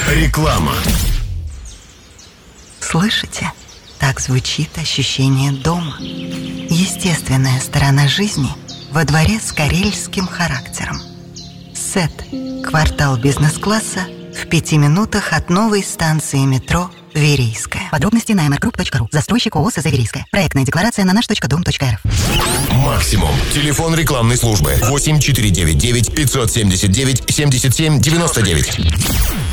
Реклама. Слышите? Так звучит ощущение дома. Естественная сторона жизни во дворе с карельским характером. СЭТ. Квартал бизнес-класса в 5 минутах от новой станции метро Верейская. Подробности на mrgroup.ru. Застройщик ООО «СЗ Верейская». Проектная декларация на наш.дом.рф. Максимум. Телефон рекламной службы 8499 579 77 99.